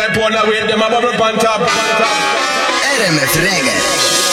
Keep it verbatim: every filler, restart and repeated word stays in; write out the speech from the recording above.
them pound away, them a bubble on top. R M F Reggae.